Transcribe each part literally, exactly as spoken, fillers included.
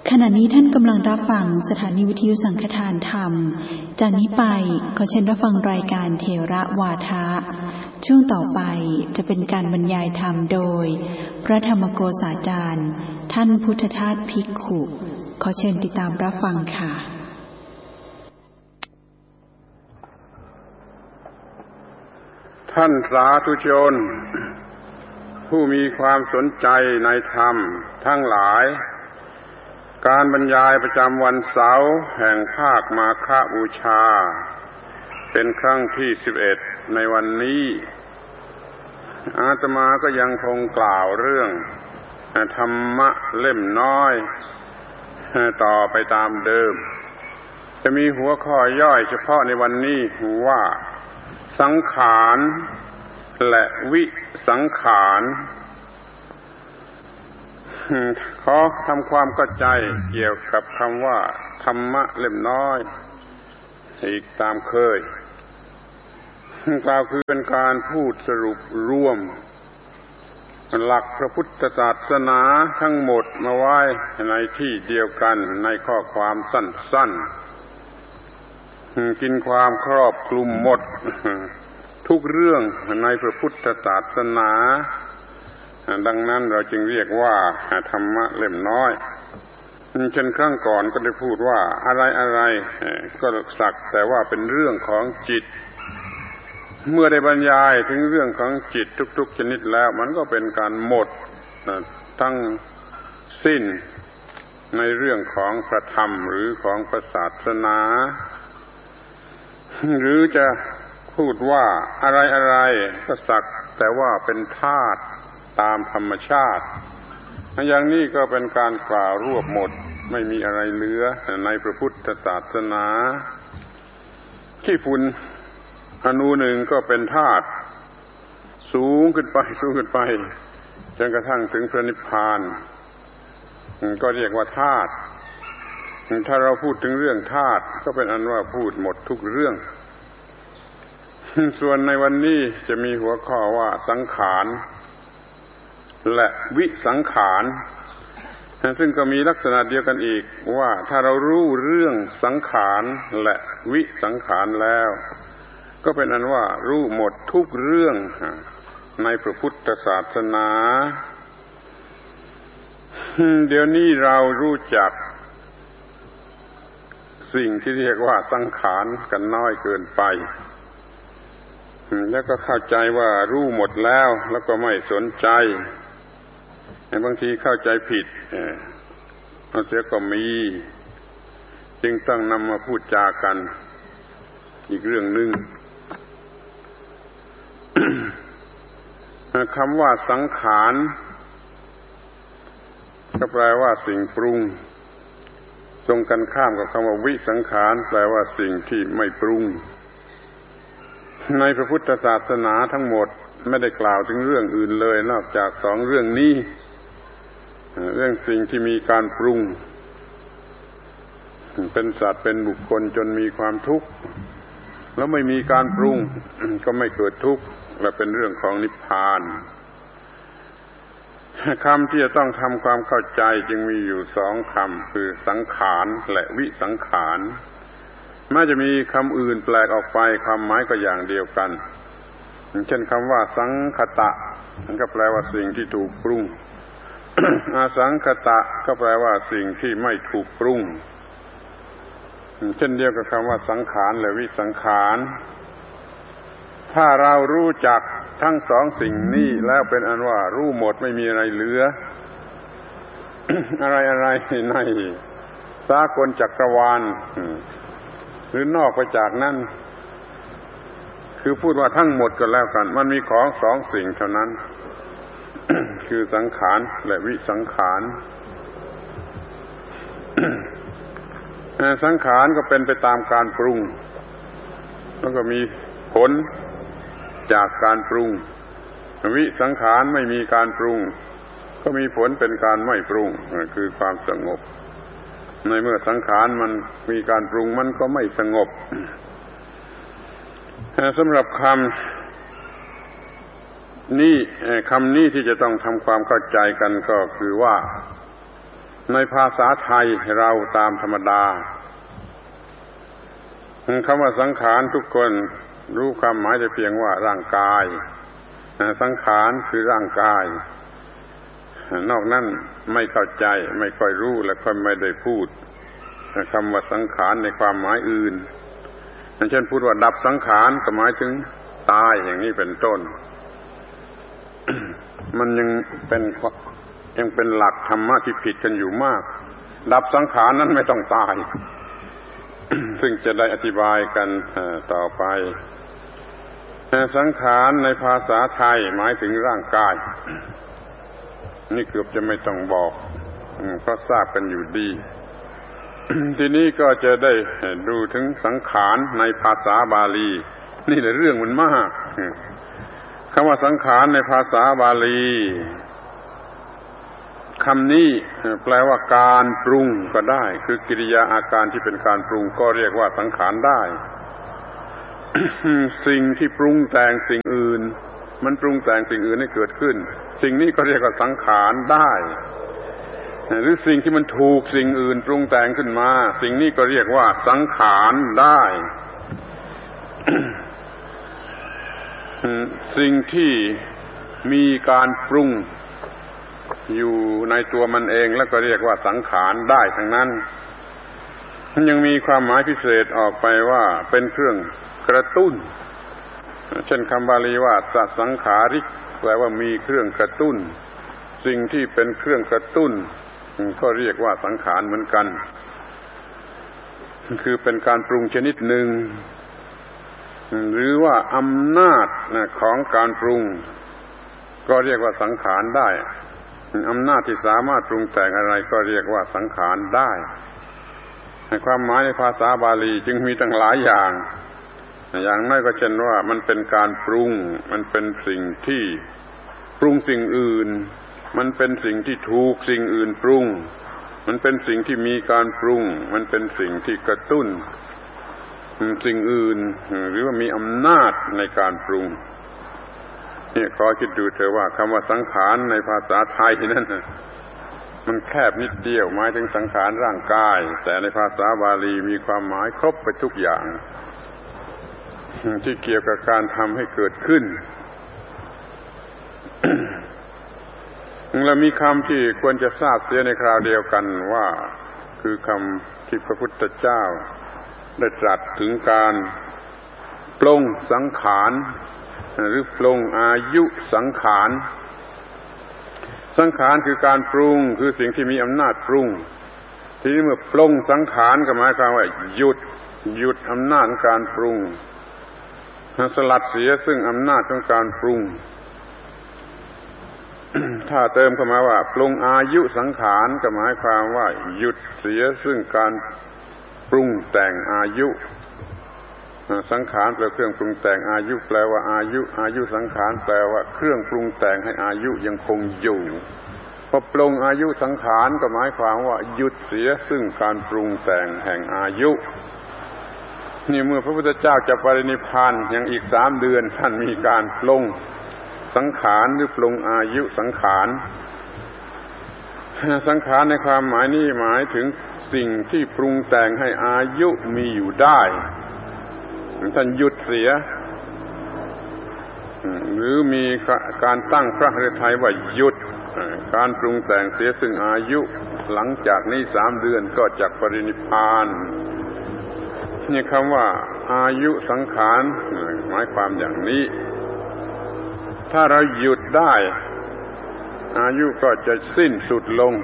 ขณะนี้ท่านกำลังรับฟังสถานีวิทยุสังฆทานธรรมจากนี้ไปขอเชิญรับฟังรายการเถระวาทะช่วงต่อไปจะเป็นการบรรยายธรรมโดยพระธรรมโกษาจารย์ท่านพุทธทาสภิกขุขอเชิญติดตามรับฟังค่ะท่านสาธุชนผู้มีความสนใจในธรรมทั้งหลายการบรรยายประจำวันเสาร์แห่งภาคมาฆบูชาเป็นครั้งที่สิบเอ็ดในวันนี้อาตมาก็ยังคงกล่าวเรื่องธรรมะเล่มน้อยต่อไปตามเดิมจะมีหัวข้อย่อยเฉพาะในวันนี้ว่าสังขารและวิสังขารขอทำความเข้าใจเกี่ยวกับคำว่าธรรมะเล่มน้อยอีกตามเคยกล่าวคือเป็นการพูดสรุปรวมหลักพระพุทธศาสนาทั้งหมดมาไว้ในที่เดียวกันในข้อความสั้นๆกินความครอบคลุมหมดทุกเรื่องในพระพุทธศาสนาดังนั้นเราจึงเรียกว่าธรรมะเล่มน้อยเช่นครั้งก่อนก็ได้พูดว่าอะไรอะไรก็สักแต่ว่าเป็นเรื่องของจิตเมื่อได้บรรยายถึงเรื่องของจิตทุกๆชนิดแล้วมันก็เป็นการหมดทั้งสิ้นในเรื่องของพระธรรมหรือของพระศาสนาหรือจะพูดว่าอะไรอะไรก็สักแต่ว่าเป็นธาตุตามธรรมชาติอย่างนี้ก็เป็นการกล่าวรวบหมดไม่มีอะไรเหลือในพระพุทธศาสนาขี้ฝุ่นอนูหนึ่งก็เป็นธาตุสูงขึ้นไปสูงขึ้นไปจนกระทั่งถึงพระนิพพานก็เรียกว่าธาตุถ้าเราพูดถึงเรื่องธาตุก็เป็นอันว่าพูดหมดทุกเรื่องส่วนในวันนี้จะมีหัวข้อว่าสังขารและวิสังขารซึ่งก็มีลักษณะเดียวกันอีกว่าถ้าเรารู้เรื่องสังขารและวิสังขารแล้วก็เป็นอันว่ารู้หมดทุกเรื่องในพระพุทธศาสนาเดี๋ยวนี้เรารู้จักสิ่งที่เรียกว่าสังขารกันน้อยเกินไปแล้วก็เข้าใจว่ารู้หมดแล้วแล้วก็ไม่สนใจบางทีเข้าใจผิดเอาเสียก็มีจึงต้องนำมาพูดจากันอีกเรื่องหนึ่ง คำว่าสังขารก็แปลว่าสิ่งปรุงตรงกันข้ามกับคำว่าวิสังขารแปลว่าสิ่งที่ไม่ปรุงในพระพุทธศาสนาทั้งหมดไม่ได้กล่าวถึงเรื่องอื่นเลยนอกจากสองเรื่องนี้เรื่องสิ่งที่มีการปรุงเป็นสัตว์เป็นบุคคลจนมีความทุกข์แล้วไม่มีการปรุงก็ไม่เกิดทุกข์และเป็นเรื่องของนิพพานคำที่จะต้องทำความเข้าใจจึงมีอยู่สองคำคือสังขารและวิสังขารแม้จะมีคำอื่นแปลกออกไปความหมายก็อย่างเดียวกันเช่นคำว่าสังคตะมันก็แปลว่าสิ่งที่ถูกปรุง อสังคตะก็แปลว่าสิ่งที่ไม่ถูกปรุงเช่นเดียวกับคำว่าสังขารและวิสังขารถ้าเรารู้จักทั้งสองสิ่งนี้แล้วเป็นอันว่ารู้หมดไม่มีอะไรเหลือ อะไรอะไรในสากลจักรวาลหรือนอกไปจากนั้นคือพูดว่าทั้งหมดก็แล้วกันมันมีของสองสิ่งเท่านั้น คือสังขารและวิสังขาร สังขารก็เป็นไปตามการปรุงแล้วก็มีผลจากการปรุงวิสังขารไม่มีการปรุงก็มีผลเป็นการไม่ปรุงคือความสงบในเมื่อสังขารมันมีการปรุงมันก็ไม่สงบสำหรับคำนี้คำนี้ที่จะต้องทำความเข้าใจกันก็คือว่าในภาษาไทยเราตามธรรมดาคำว่าสังขารทุกคนรู้ความหมายแต่เพียงว่าร่างกายสังขารคือร่างกายนอกนั้นไม่เข้าใจไม่ค่อยรู้และก็ไม่ได้พูดคำว่าสังขารในความหมายอื่นเช่นพูดว่าดับสังขารก็หมายถึงตายอย่างนี้เป็นต้น มันยังเป็นยังเป็นหลักธรรมะที่ผิดกันอยู่มากดับสังขารนั้นไม่ต้องตาย ซึ่งจะได้อธิบายกันต่อไปสังขารในภาษาไทยหมายถึงร่างกายนี่เกือบจะไม่ต้องบอกเพราะทราบกันอยู่ดี ทีนี้ก็จะได้ดูถึงสังขารในภาษาบาลีนี่แหละเรื่องมันมากคำว่าสังขารในภาษาบาลีคำนี้แปลว่าการปรุงก็ได้คือกิริยาอาการที่เป็นการปรุงก็เรียกว่าสังขารได้ สิ่งที่ปรุงแต่งสิ่งอื่นมันปรุงแต่งสิ่งอื่นให้เกิดขึ้นสิ่งนี้ก็เรียกว่าสังขารได้หรือสิ่งที่มันถูกสิ่งอื่นปรุงแต่งขึ้นมาสิ่งนี้ก็เรียกว่าสังขารได้ สิ่งที่มีการปรุงอยู่ในตัวมันเองแล้วก็เรียกว่าสังขารได้ทั้งนั้นยังมีความหมายพิเศษออกไปว่าเป็นเครื่องกระตุ้นเช่นคำบาลีว่าสัสังขาริกแปลว่ามีเครื่องกระตุ้นสิ่งที่เป็นเครื่องกระตุ้นก็เรียกว่าสังขารเหมือนกันคือเป็นการปรุงชนิดหนึ่งหรือว่าอำนาจของการปรุงก็เรียกว่าสังขารได้อำนาจที่สามารถปรุงแต่งอะไรก็เรียกว่าสังขารได้ความหมายในภาษาบาลีจึงมีตั้งหลายอย่างอย่างน้อยก็เช่นว่ามันเป็นการปรุงมันเป็นสิ่งที่ปรุงสิ่งอื่นมันเป็นสิ่งที่ถูกสิ่งอื่นปรุงมันเป็นสิ่งที่มีการปรุงมันเป็นสิ่งที่กระตุ้นสิ่งอื่นหรือว่ามีอำนาจในการปรุงนี่ขอคิดดูเถอะว่าคำว่าสังขารในภาษาไทยนั้นมันแคบนิดเดียวหมายถึงสังขารร่างกายแต่ในภาษาบาลีมีความหมายครบไปทุกอย่างที่เกี่ยวกับการทำให้เกิดขึ้น และมีคำที่ควรจะทราบเสียในคราวเดียวกันว่าคือคำที่พระพุทธเจ้าได้ตรัสถึงการปลงสังขารหรือปลงอายุสังขารสังขารคือการปรุงคือสิ่งที่มีอำนาจปรุงทีนี้เมื่อปลงสังขารก็หมายความว่าหยุดหยุดอำนาจของการปรุงสลัดเสียซึ่งอำนาจของการปรุง ถ้าเติมเข้ามาว่าปรุงอายุสังขารก็หมายความว่าหยุดเสียซึ่งการปรุงแต่งอายุสังขารแปลเครื่องปรุงแต่งอายุแปลว่าอายุอายุสังขารแปลว่าเครื่องปรุงแต่งให้อายุยังคงอยู่พอปรุงอายุสังขารก็หมายความว่าหยุดเสียซึ่งการปรุงแต่งแห่งอายุนี่เมื่อพระพุทธเจ้าจะปรินิพพานยังอีกสามเดือนท่านมีการปรุงสังขารหรือปรุงอายุสังขารสังขารในความหมายนี้หมายถึงสิ่งที่ปรุงแต่งให้อายุมีอยู่ได้ท่านหยุดเสียหรือมีการตั้งพระฤทัยว่าหยุดการปรุงแต่งเสียซึ่งอายุหลังจากนี้สามเดือนก็จักปรินิพพานนี่คำว่าอายุสังขารหมายความอย่างนี้ถ้าเราหยุดได้อายุก็จะสิ้นสุดลง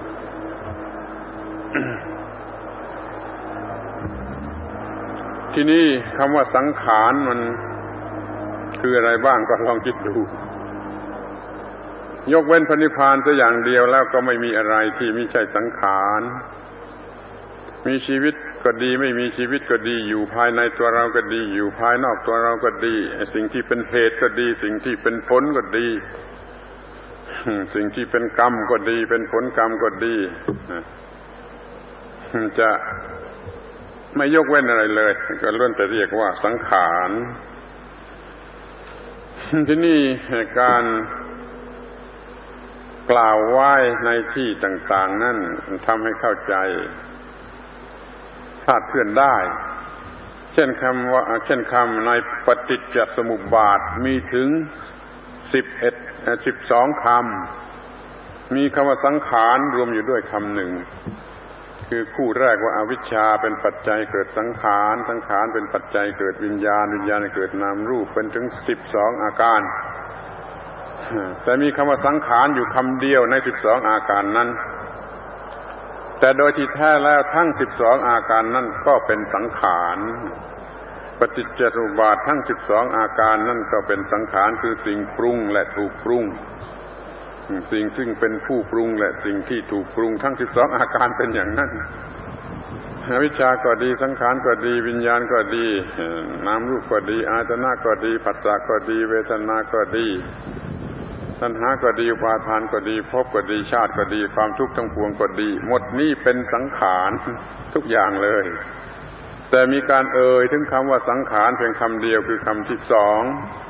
ที่นี่คำว่าสังขารมันคืออะไรบ้างก็ลองคิดดูยกเว้นพระนิพพานแต่อย่างเดียวแล้วก็ไม่มีอะไรที่ไม่ใช่สังขารมีชีวิตก็ดีไม่มีชีวิตก็ดีอยู่ภายในตัวเราก็ดีอยู่ภายนอกตัวเราก็ดีสิ่งที่เป็นเหตุก็ดีสิ่งที่เป็นผลก็ดีสิ่งที่เป็นกรรมก็ดีเป็นผลกรรมก็ดีจะไม่ยกเว้นอะไรเลยก็ล้วนแต่เรียกว่าสังขารที่นี่การกล่าวไว้ในที่ต่างๆนั่นทำให้เข้าใจคลาดเคลื่อนได้เช่นคำว่าเช่นคำในปฏิจจสมุปบาทมีถึงสิบเอ็ดสิบสองคำมีคำว่าสังขารรวมอยู่ด้วยคำหนึ่งคือคู่แรกว่าอวิชชาเป็นปัจจัยเกิดสังขารสังขารเป็นปัจจัยเกิดวิญญาณวิญญาณเกิดนามรูปเป็นถึงสิบสองอาการแต่มีคำว่าสังขารอยู่คำเดียวในสิบสองอาการนั้นแต่โดยที่แท้แล้วทั้งสิบสองอาการนั้นก็เป็นสังขารปฏิจจสมุปบาททั้งสิบสองอาการนั่นก็เป็นสังขารคือสิ่งปรุงและถูกปรุงสิ่งซึ่งเป็นผู้ปรุงและสิ่งที่ถูกปรุงทั้งสิบสองอาการเป็นอย่างนั้นอวิชชาก็ดีสังขารก็ดีวิญญาณก็ดีนามรูปก็ดีอายตนะก็ดีผัสสะก็ดีเวทนาก็ดีตัณหาก็ดีอุปาทานก็ดีภพก็ดีชาติก็ดีความทุกข์ทั้งปวงก็ดีหมดนี้เป็นสังขารทุกอย่างเลยแต่มีการเอ่ยถึงคำว่าสังขารเพียงคำเดียวคือคำที่สอง